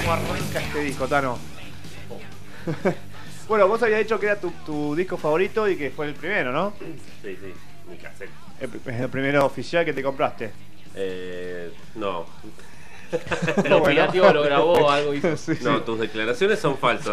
cómo arranca este disco, Tano. Bueno, vos habías dicho que era tu disco favorito y que fue el primero, ¿no? Sí, mi cassette. Es el primero oficial que te compraste. No. Lo piratió, lo grabó, algo hizo. Sí, No, sí. tus declaraciones son falsas.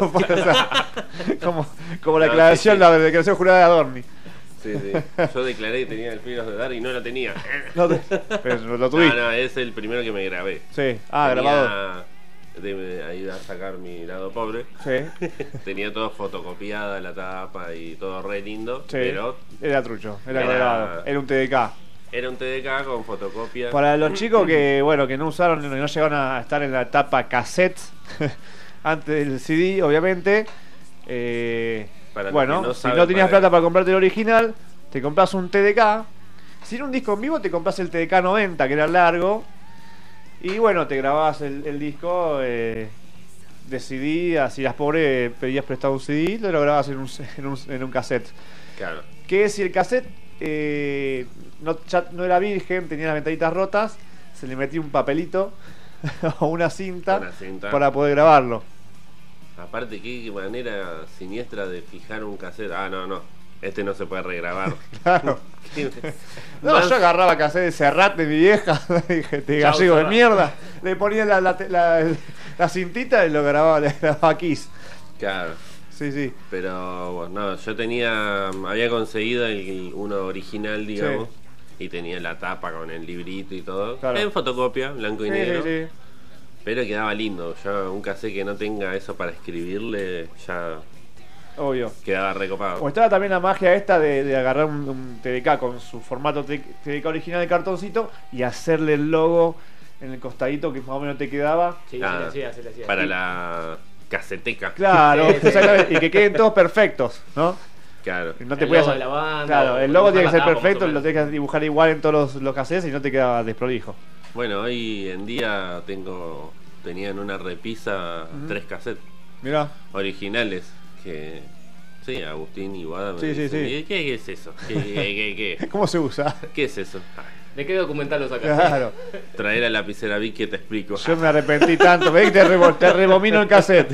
Como la No, declaración, sí. la declaración jurada de Adorni. Sí. Yo declaré que tenía el Fear de Dar y no lo tenía. No pero lo tuviste. No, es el primero que me grabé. Sí. Ah, grabado. Ahí a sacar mi lado pobre. Sí. Tenía todo fotocopiada la tapa y todo re lindo. Sí. Pero Era trucho. Era Era- grabado. Era un TDK. era un TDK con fotocopia. Para los chicos que no usaron, no llegaron a estar en la etapa cassette antes del CD, obviamente. Para los Bueno, que no si saben, no tenías para- plata para comprarte el original, te compras un TDK. Si era un disco en vivo, te compras el TDK 90, que era largo. Y bueno, te grababas el disco de CD. Así eras pobre, pedías prestado un CD, lo grababas en un cassette. Claro. Que si el cassette ya no era virgen, tenía las ventanitas rotas, se le metía un papelito o una cinta, para poder grabarlo. Aparte, qué manera siniestra de fijar un cassette. Ah, no. Este no se puede regrabar. Claro. No, Más- yo agarraba cassette de Serrat de mi vieja, dije, te Chau, gallego de Serrat. mierda, le ponía la cintita y lo grababa, le grababa Kiss. Claro. Sí. Pero bueno, no, yo había conseguido uno original, digamos, y tenía la tapa con el librito y todo, Claro. en fotocopia, blanco y negro, Sí. pero quedaba lindo. Ya un cassette que no tenga eso para escribirle, ya Obvio. quedaba recopado. O estaba también la magia esta de agarrar un TDK con su formato TDK original de cartoncito y hacerle el logo en el costadito que más o menos te quedaba. Sí, Ah, sí le hacía. para la caseteca. Claro, Sí. exactamente, y que queden todos perfectos, ¿no? Claro. No te El podías- logo de la banda, Claro, el o logo dibujar tiene que ser la tapa, perfecto, más o lo menos. tienes que dibujar igual en todos los cassettes y no te quedaba desprolijo. Bueno, hoy en día tenía en una repisa 3 cassettes Mirá, originales que... Sí, Agustín y Guada me Sí, dicen, sí. ¿Qué es eso? ¿Qué? ¿cómo se usa? ¿Qué es eso? Ah, ¿De qué documental lo sacaste? Claro, traer a la lapicera Vic que te explico. yo me arrepentí tanto, ve que te rebomino el cassette.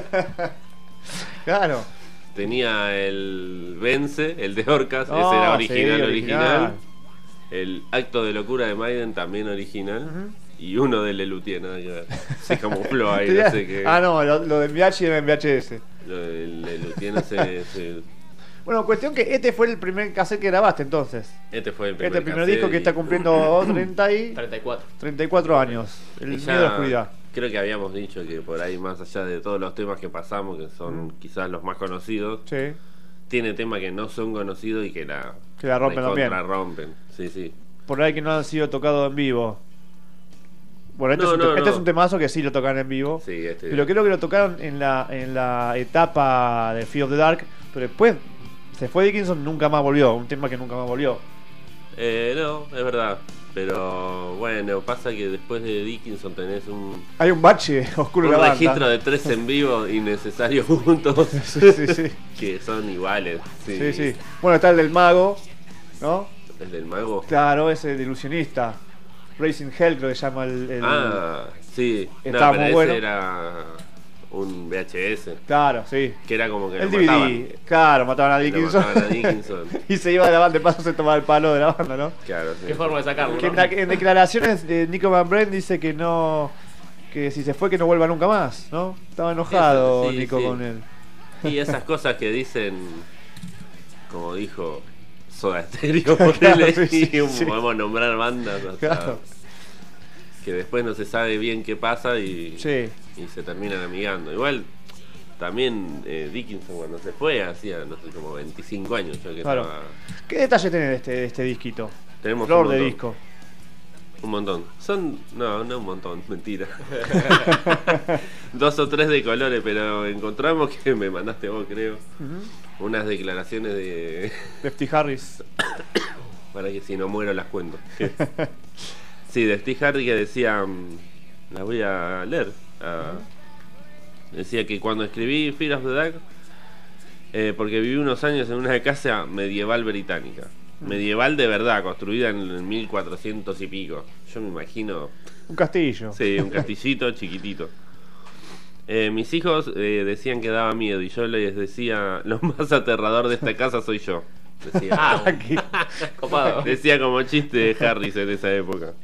Claro. Tenía el Vence, el de Orcas, Oh, ese era sí, original. original. El Acto de Locura de Maiden también original. Ujú. Y uno de Lelutier, nada que ver. Se camufló ahí, Tenía- no sé qué. Ah, no, lo de VH era en VHS. Lo del Lelutier no sé. Bueno, cuestión que este fue el primer cassette que grabaste entonces. Este fue el Este primer, es el primer cassette disco que y- está cumpliendo 34. 34 años. El y miedo ya a la oscuridad. creo que habíamos dicho que por ahí, más allá de todos los temas que pasamos, que son quizás los más conocidos, Sí. tiene temas que no son conocidos y que la rompen también. rompen. Sí. Por ahí que no han sido tocados en vivo. Bueno, este, No, es, un no, este no. es un temazo que sí lo tocan en vivo. Sí, Pero creo que lo tocaron en la etapa de Fear of the Dark. Pero después se fue Dickinson, nunca más volvió. Un tema que nunca más volvió. No, es verdad. Pero bueno, pasa que después de Dickinson tenés un Hay un bache oscuro en la banda. registro de 3 en vivo innecesarios juntos. Sí. Que son iguales. Sí. Bueno, está el del mago, ¿no? El del mago. Claro, ese de ilusionista. Racing Hell creo que se llama el... Ah, sí. Estaba pero muy ese bueno. era un VHS. Claro, sí. Que era como que El lo DVD. mataban. Claro, mataban a Lo Dickinson. mataban a Dickinson. Y se iba de la banda, de paso se tomaba el palo de la banda, ¿no? Claro, sí. ¿Qué forma de sacarlo? Que ¿no? en declaraciones de Nico Van Brent dice que no, que si se fue que no vuelva nunca más, ¿no? Estaba enojado Sí, Nico sí. con él. Y esas cosas que dicen, como dijo Soda Stereo, ponele, Claro, sí, y sí. podemos nombrar bandas hasta Claro. que después no se sabe bien qué pasa y Sí. se terminan amigando. Igual también Dickinson cuando se fue hacía, no sé, como 25 años yo que Claro. estaba... ¿Qué detalle tiene de este disquito? Tenemos Flor un de montón. disco. Un montón. No un montón, mentira. 2 o 3 de colores, pero encontramos que me mandaste vos, creo, Ujú. unas declaraciones de... Lefty Harris. Para que si no muero las cuento. Sí, de Steve Hardy que decía... las voy a leer. Decía que cuando escribí Fear of the Dark, porque viví unos años en una casa medieval británica. Medieval de verdad, construida en el 1400 y pico. Yo me imagino... Un castillo. Sí, un castillito chiquitito. Mis hijos decían que daba miedo y yo les decía, lo más aterrador de esta casa soy yo. Decía, Aquí. Copado. decía como chiste de Harris en esa época.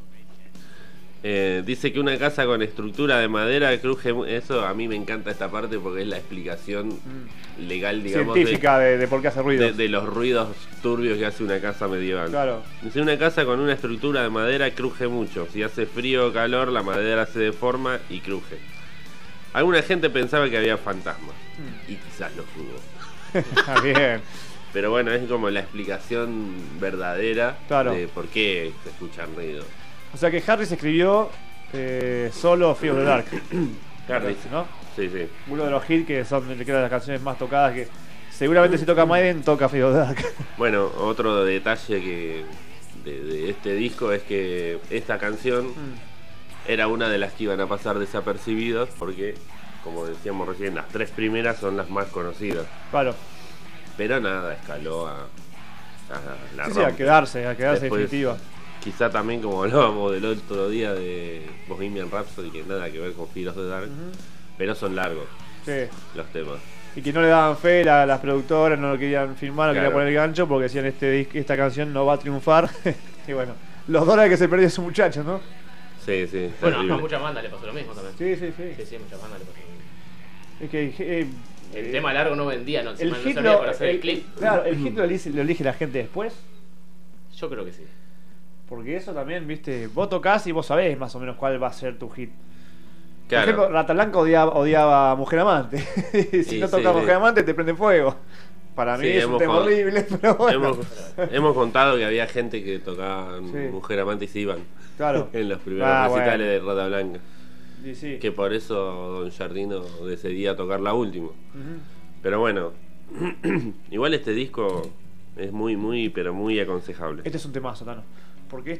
Dice que una casa con estructura de madera cruje. Eso a mí me encanta esta parte porque es la explicación legal, digamos, Científica de por qué hace ruido. de los ruidos turbios que hace una casa medieval. Claro. Dice, una casa con una estructura de madera cruje mucho. Si hace frío o calor, la madera se deforma y cruje. Alguna gente pensaba que había fantasmas y quizás los hubo. Está bien. Pero bueno, es como la explicación verdadera Claro. de por qué se escuchan ruidos. O sea que Harris escribió solo Fear of the Dark. Harris, ¿no? Sí, sí. Uno de los hits que son creo, de las canciones más tocadas que seguramente si toca Maiden toca Fear of the Dark. Bueno, otro detalle que de este disco es que esta canción era una de las que iban a pasar desapercibidos porque, como decíamos recién, las 3 primeras son las más conocidas. Claro. Pero nada, escaló a la Sí, a rompe. quedarse Después, definitiva. Quizá también como hablábamos del otro día de Bohemian Rhapsody, que nada que ver con Fear of the Dark, pero son largos Sí. los temas. Y que no le daban fe, las productoras no lo querían filmar, no Claro. querían poner gancho porque decían esta canción no va a triunfar. Y bueno, los dólares que se perdió ese muchacho, ¿no? Sí, sí, Bueno, terrible. a muchas bandas le pasó lo mismo también. Sí, sí, Sí, sí. sí, a muchas bandas le pasó lo mismo. Es que El tema largo no vendía, no, el encima no hit servía lo, para hacer el clip. Claro, el hit lo elige la gente después. Yo creo que sí. Porque eso también, viste, vos tocás y vos sabés más o menos cuál va a ser tu hit. Por Claro. ejemplo, Rata Blanca odiaba a Mujer Amante. Si Sí, no sí, tocas sí. Mujer Amante te prende fuego. Para mí Sí, es un hemos tema con- horrible, pero bueno. hemos contado que había gente que tocaba Sí. Mujer Amante y se iban Claro. en los primeros Ah, recitales bueno. de Rata Blanca. Y sí. Que por eso Don Jardino decidía tocar la última. Ujú. Pero bueno, igual este disco es muy, pero muy aconsejable. Este es un temazo, Tano. Porque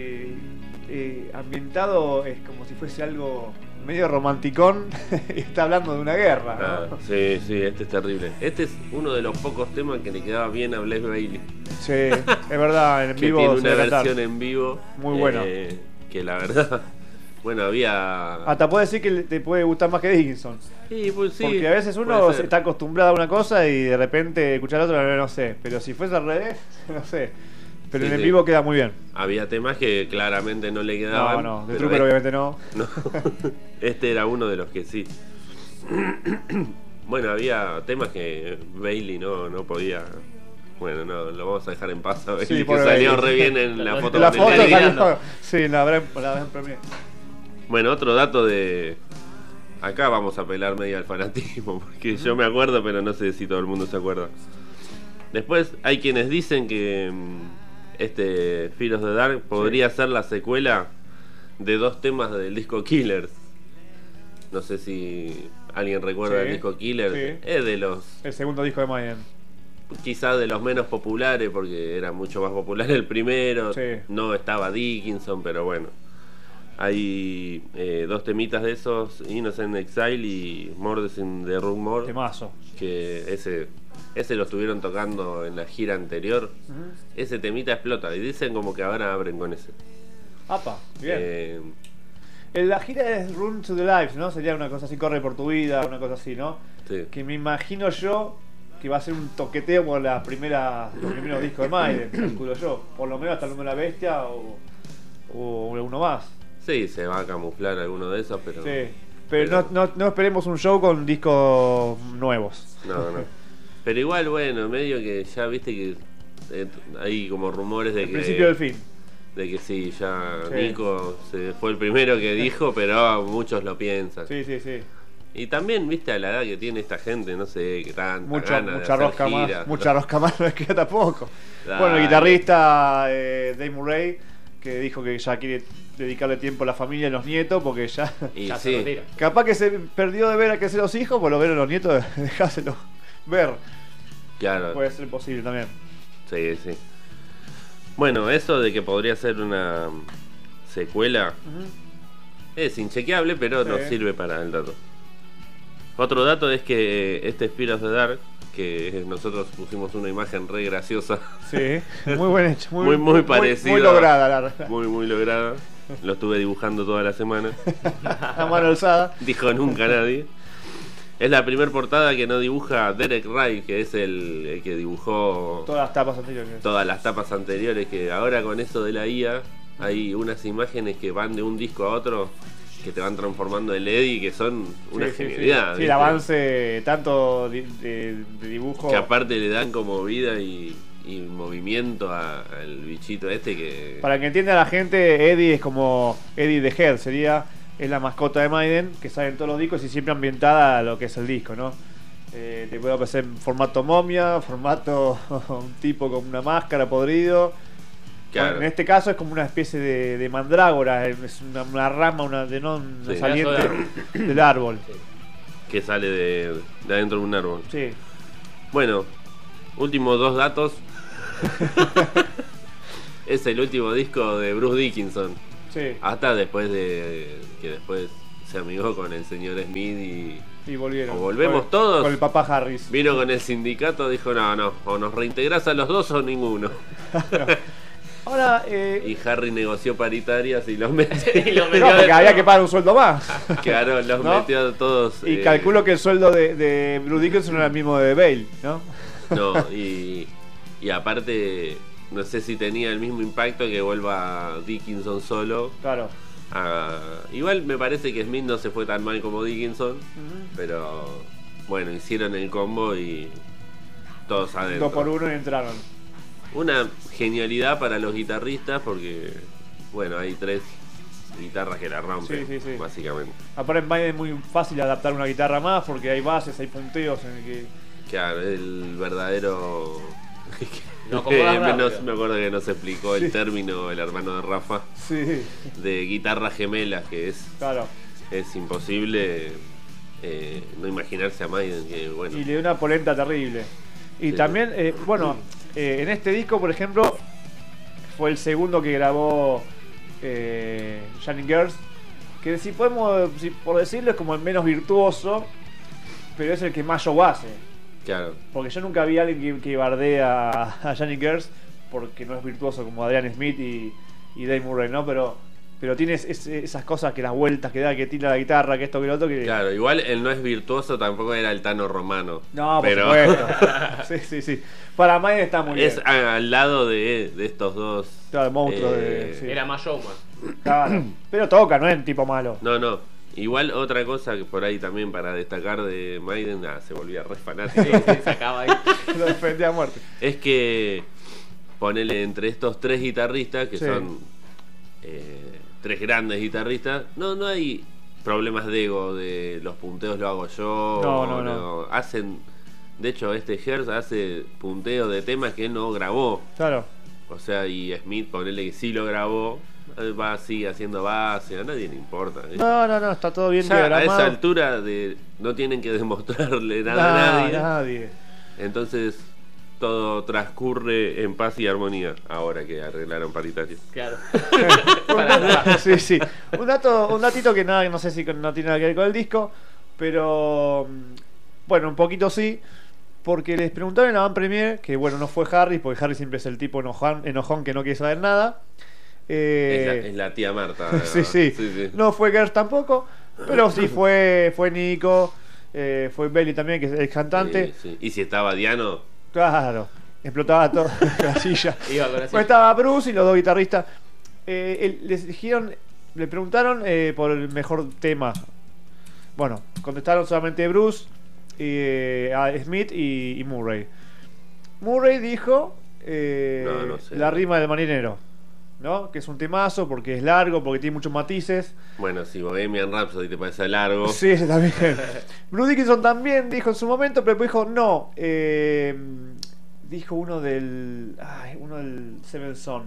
ambientado es como si fuese algo medio romanticón y está hablando de una guerra, Ah, ¿no? sí, sí, este es terrible. Este es uno de los pocos temas que le quedaba bien a Blaze Bailey. Sí, es verdad, en Que vivo tiene se una debe cantar. versión en vivo. Muy buena. Que la verdad, bueno, había... Hasta puede decir que te puede gustar más que Dickinson. Sí, pues sí. Porque a veces uno puede ser. está acostumbrado a una cosa y de repente escuchar otra, no sé. Pero si fuese al revés, no sé. Pero Sí, en el sí. vivo queda muy bien. Había temas que claramente no le quedaban. No, de pero Trooper obviamente no. no. Este era uno de los que sí. Bueno, había temas que Bailey no podía. Bueno, no, lo vamos a dejar en paz a Bailey, Sí, que pobre salió Bailey. re bien en la foto. La donde foto le- Televidando. salió. Sí, la habrán premiado. Bueno, otro dato de... Acá vamos a apelar medio al fanatismo, porque yo me acuerdo, pero no sé si todo el mundo se acuerda. Después hay quienes dicen que este Fear of the Dark podría ser la secuela de 2 temas del disco Killers. No sé si alguien recuerda Sí, el disco Killers. sí. Es de los... El segundo disco de Maiden. Quizás de los menos populares, porque era mucho más popular el primero. Sí. No estaba Dickinson, pero bueno. Hay 2 temitas de esos, Innocent Exile y Murders in the Room More, Temazo. que ese lo estuvieron tocando en la gira anterior. Ese temita explota y dicen como que ahora abren con ese. Apa, bien. Eh, La gira es Run to the Life, ¿no? Sería una cosa así, corre por tu vida, una cosa así, ¿no? sí. Que me imagino yo que va a ser un toqueteo por los primeros discos de Maiden, calculo yo. Por lo menos hasta el número de la bestia o uno más. Sí, se va a camuflar alguno de esos, pero... Sí. Pero no esperemos un show con discos nuevos. No. Pero igual, bueno, medio que ya viste que hay como rumores de El que... principio del fin. De que sí, ya Sí. Nico fue el primero que dijo, pero muchos lo piensan. Sí, sí, sí. Y también, viste, a la edad que tiene esta gente, no sé qué tanta Mucha gana de hacer rosca giras. más. Mucha rosca más no es que tampoco. Dale. Bueno, el guitarrista Dave Murray, que dijo que ya quiere dedicarle tiempo a la familia y los nietos, porque ya... Y Ya se sí, retira. Capaz que se perdió de ver a crecer los hijos, por lo ver a los nietos, dejárselo ver. claro. Puede ser posible también. Sí, sí. Bueno, eso de que podría ser una secuela es inchequeable, pero Sí. nos sirve para el dato. Otro dato es que este Fear of the Dark, que nosotros pusimos una imagen re graciosa, Sí, muy buen hecho. Muy parecido. Muy lograda, la verdad. muy lograda. lo estuve dibujando toda la semana. A mano alzada. Dijo nunca nadie. Es la primera portada que no dibuja Derek Wright, que es el que dibujó Todas las tapas anteriores. todas las tapas anteriores, que ahora con eso de la IA hay unas imágenes que van de un disco a otro que te van transformando el Eddie, que son una genialidad. Sí, ¿viste? el avance tanto de dibujo. Que aparte le dan como vida y movimiento al bichito este que... Para que entienda la gente, Eddie es como Eddie the Head, es la mascota de Maiden, que sale en todos los discos y siempre ambientada a lo que es el disco, ¿no? Te puede aparecer en formato momia, formato un tipo con una máscara podrido. Claro. Bueno, en este caso es como una especie de mandrágora, es una rama, una Sí, saliente del árbol. que sale de adentro de un árbol. Sí. Bueno, últimos 2 datos. Es el último disco de Bruce Dickinson. Sí. Hasta después de que después se amigó con el señor Smith Y volvieron. O volvemos Con- todos. Con el papá Harris. vino con el sindicato, dijo no, o nos reintegrás a los dos o ninguno. Ahora, Y Harry negoció paritarias y los metió. Y lo no, metió porque dentro. había que pagar un sueldo más. Claro, los ¿No? metió a todos. Y calculo que el sueldo de Bruce Dickinson era el mismo de Bale, ¿no? No, y aparte, no sé si tenía el mismo impacto que vuelva Dickinson solo. Claro. Igual me parece que Smith no se fue tan mal como Dickinson, pero bueno, hicieron el combo y todos adentro. 2 por 1 y entraron. Una genialidad para los guitarristas porque, bueno, hay 3 guitarras que la rompen, Sí, sí, sí. básicamente. Aparte en Maiden es muy fácil adaptar una guitarra más porque hay bases, hay punteos en el que... Claro, el verdadero... Lo acomodas No rápido. me acuerdo que nos explicó el término el hermano de Rafa Sí, de guitarras gemelas, que claro. es imposible no imaginarse a Maiden, que bueno. Y le dio una polenta terrible. Y Sí. también, en este disco, por ejemplo, fue el segundo que grabó Johnny Girls, que si podemos, por decirlo, es como el menos virtuoso, pero es el que más show hace. Claro, Porque yo nunca vi a alguien que bardea a Johnny Girls porque no es virtuoso como Adrian Smith y Dave Murray, ¿no? Pero tiene esas cosas, que las vueltas que da, que tira la guitarra, que esto, que lo otro, que... claro, igual él no es virtuoso, tampoco era el Tano Romano. No, por pero supuesto. Sí. Para Maiden está muy bien. es al lado de estos dos. Claro, el monstruo de... sí. Era más showman. Claro. Pero toca, no es un tipo malo. No. Igual otra cosa que por ahí también para destacar de Maiden, se volvía re fanático. Sí, se acaba ahí. Lo defendía a muerte. Es que ponele entre estos 3 guitarristas, que Sí. son 3 grandes guitarristas, no hay problemas de ego, de los punteos lo hago yo. No. Hacen, de hecho, Hertz hace punteo de temas que él no grabó. Claro. O sea, y Smith, ponele que sí lo grabó, sigue haciendo base, a nadie le importa. No, está todo bien Ya a diagramado. esa altura no tienen que demostrarle nada a nadie. Entonces todo transcurre en paz y armonía ahora que arreglaron paritarios. Claro. Sí. Un datito que nada, no sé si no tiene nada que ver con el disco, pero bueno, un poquito sí, porque les preguntaron en la Van Premier, que bueno, no fue Harry, porque Harry siempre es el tipo enojón que no quiere saber nada. Es la tía Marta. Sí. No fue Gers tampoco, pero sí fue Nico, fue Belly también, que es el cantante. Sí. Y si estaba Diano, Claro, explotaba todo la silla. Iba con la Pues silla. estaba Bruce y los 2 guitarristas. Les dijeron, le preguntaron por el mejor tema. Bueno, contestaron solamente Bruce, a Smith y Murray. Murray dijo No sé. La rima del marinero, ¿no? Que es un temazo porque es largo, porque tiene muchos matices. bueno, si Bohemian Rhapsody te parece largo, Sí, ese también. Bruce Dickinson también dijo en su momento, pero después dijo no. Dijo uno del Seven Son.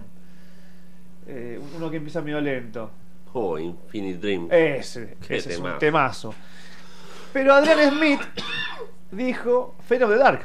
Uno que empieza medio lento. Infinite Dream. Ese Qué es un temazo. temazo. Pero Adrian Smith dijo Fear of the Dark.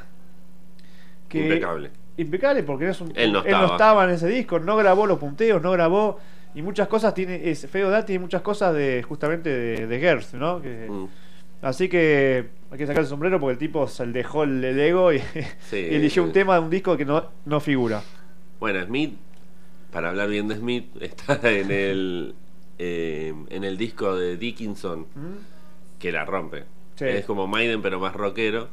Impecable porque Él no estaba en ese disco, no grabó los punteos, no grabó. Y muchas cosas tiene. Fear of the Dark tiene muchas cosas justamente de Gerst, ¿no? Así que hay que sacar el sombrero porque el tipo se dejó el ego y, Sí. y eligió un tema de un disco que no figura. Bueno, Smith, para hablar bien de Smith, está en en el disco de Dickinson, que la rompe. Sí. Es como Maiden, pero más rockero.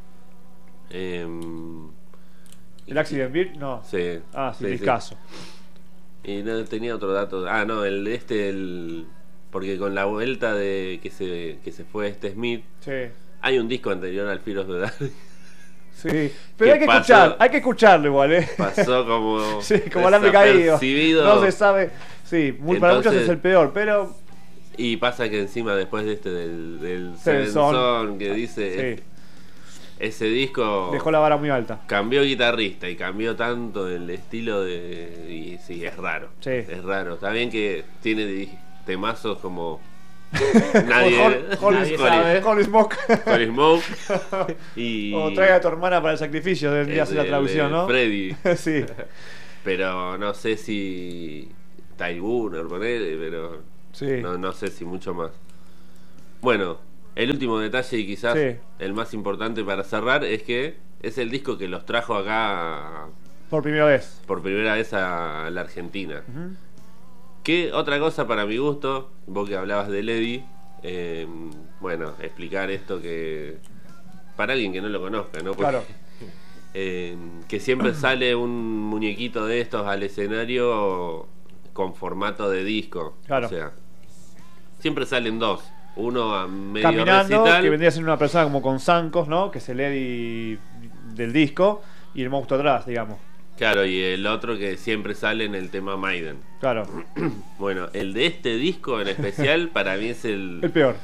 ¿El Accident Beat? No. Sí. Ah, sí, sí, discazo. Y no tenía otro dato. Ah, no, porque con la vuelta de que se fue Smith, Sí. hay un disco anterior al Fear of the Dark. Sí. Pero hay que pasó? hay que escucharlo igual, Pasó como sí, como alambre caído. desapercibido. No se sabe. Sí, para muchos Entonces, es el peor, pero y pasa que encima después de del Seven Seven Son, Son, que dice sí, ese disco dejó la vara muy alta. cambió guitarrista y cambió tanto el estilo y sí, es raro. Sí. Es raro. Está bien que tiene temazos como nadie Nadie sabe. Holy Smoke. Holy Smoke y O traiga a tu hermana para el sacrificio, debería ser la el traducción, de ¿no? Freddy. Sí. Pero no sé si Ty Gunner, ponele, pero Sí. no sé si mucho más. Bueno, el último detalle y quizás Sí. el más importante para cerrar es que es el disco que los trajo acá Por primera vez. por primera vez a la Argentina. Ujú. Que otra cosa para mi gusto, vos que hablabas de Ledy, bueno, explicar esto que para alguien que no lo conozca, ¿no? Porque, Claro. que siempre sale un muñequito de estos al escenario con formato de disco. Claro. O sea, siempre salen dos. Uno a medio Caminando, recital. que vendría a ser una persona como con zancos, ¿no? Que es el Eddie del disco, y el monstruo atrás, digamos. Claro, y el otro que siempre sale en el tema Maiden. Claro. Bueno, el de este disco en especial para mí es El peor.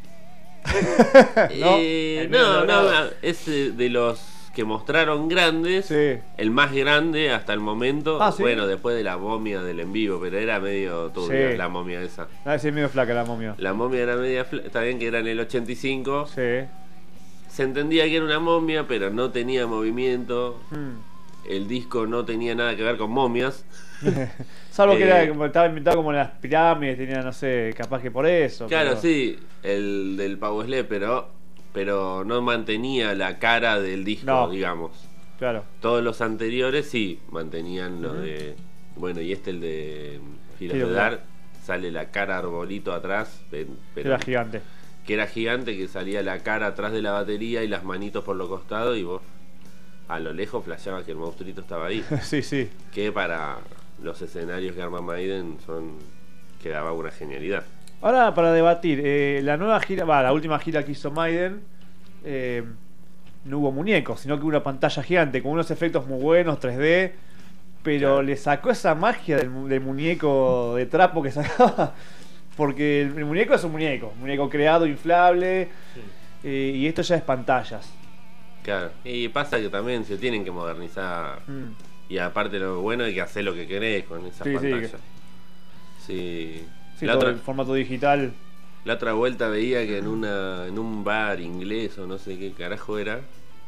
no, es de los que mostraron grandes, Sí. el más grande hasta el momento. Ah, ¿sí? Bueno, después de la momia del en vivo, pero era medio turbia Sí. la momia esa. A ver si es medio flaca la momia. La momia era está bien que era en el 85. Sí. Se entendía que era una momia, pero no tenía movimiento. Mm. El disco no tenía nada que ver con momias. Salvo que era como, estaba inventado como en las pirámides, tenía, no sé, capaz que por eso. Claro, pero- sí, el del Power pero no mantenía la cara del disco, No. digamos. Claro. Todos los anteriores sí mantenían lo Ujú. de. Bueno, y el de Fear Fear of of the the Dark, sale la cara arbolito atrás, pero Era gigante. que era gigante, que salía la cara atrás de la batería y las manitos por los costados, y vos a lo lejos flasheabas que el monstruito estaba ahí. Sí, sí. Que para los escenarios que arma Maiden quedaba una genialidad. Ahora, para debatir, la nueva gira, la última gira que hizo Maiden, no hubo muñecos, sino que hubo una pantalla gigante con unos efectos muy buenos, 3D, pero Claro. le sacó esa magia del muñeco de trapo que sacaba, porque el muñeco es un muñeco creado, inflable, y esto ya es pantallas. Claro. Y pasa que también se tienen que modernizar. Mm. Y aparte lo bueno es que hacer lo que querés con esas Sí, sí, pantallas. Sí. Sí, La todo otra, el formato digital. la otra vuelta veía que en un bar inglés o no sé qué carajo era,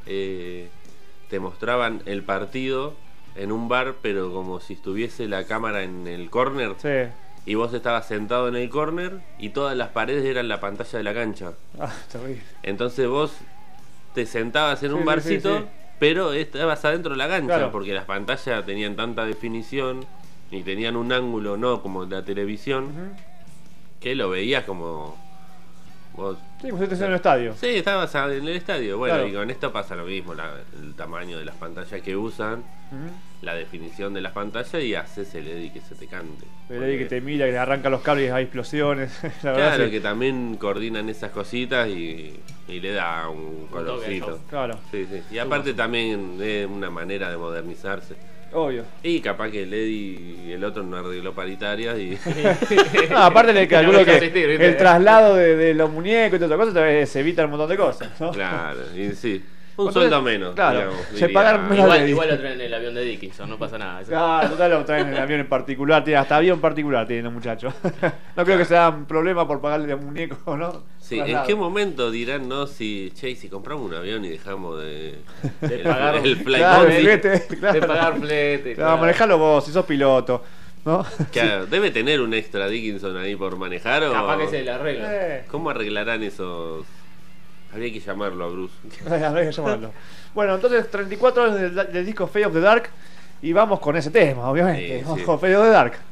te mostraban el partido en un bar, pero como si estuviese la cámara en el corner. Sí. Y vos estabas sentado en el corner y todas las paredes eran la pantalla de la cancha. Ah, terrible. Entonces vos te sentabas en Sí, un sí, barcito, sí, sí. pero estabas adentro de la cancha, Claro. porque las pantallas tenían tanta definición y tenían un ángulo no como la televisión, Ujú. que lo veías como vos. Sí, como si estés en el estadio. Sí, estabas en el estadio. Bueno, Claro. y con esto pasa lo mismo, el tamaño de las pantallas que usan, Ujú. la definición de las pantallas, y haces el Eddie que se te cante. El Eddie que te mira, que le arranca los cables y hay explosiones. La verdad, Claro, sí. que también coordinan esas cositas y le da un toque de colorcito. show. Claro, Sí, sí. Y aparte también es una manera de modernizarse. obvio. Y capaz que el Eddie y el otro no arregló paritarias y... No, aparte le calculo No que quiso asistir, ¿viste? el traslado de los muñecos y todas esas cosas se evita un montón de cosas, ¿no? Claro, y sí. Un Entonces, sueldo menos. claro, digamos, se diría. pagan menos. Igual lo traen en el avión de Dickinson, no pasa nada. Eso. Ah, total lo traen en el avión en particular, tiene hasta avión particular tienen los muchachos. No creo que se dan problema por pagarle a un muñeco, ¿no? Sí, ¿en Traslado. qué momento dirán, no, si compramos un avión y dejamos de pagar el flight Claro, money? el flete, claro. De pagar flete. Claro, manejalo vos, si sos piloto, ¿no? Claro, debe tener un extra Dickinson ahí por manejar o... Capaz que se le arregla. ¿Cómo arreglarán esos...? Habría que llamarlo a Bruce. Habría que llamarlo. Bueno, entonces 34 años del disco Fate of the Dark y vamos con ese tema, obviamente. Sí, Vamos sí. con Fate of the Dark.